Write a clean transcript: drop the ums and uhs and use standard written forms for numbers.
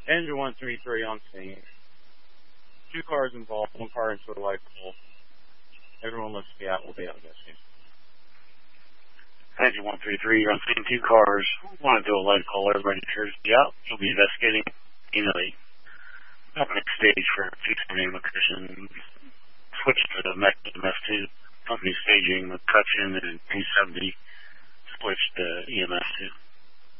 Engine 133 on scene. 2 cars involved, 1 car into a light pole. Everyone looks to be out. We'll be out investigating. Engine 133, you're on scene. 2 cars. Want to do a light pole. Everybody appears to be out. You'll be investigating immediately. Next stage for future location. Switch to MS2. Company staging with McCutcheon and P70. Switch to EMS2.